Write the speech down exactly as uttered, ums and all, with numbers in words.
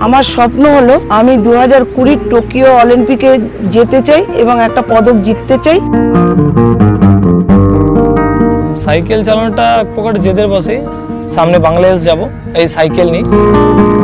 আমার স্বপ্ন হলো আমি দু হাজার কুড়ি টোকিও অলিম্পিকে যেতে চাই এবং একটা পদক জিততে চাই। সাইকেল চালানোটা এক প্রকার জেদের বসে, সামনে বাংলাদেশ যাব এই সাইকেল নিয়ে।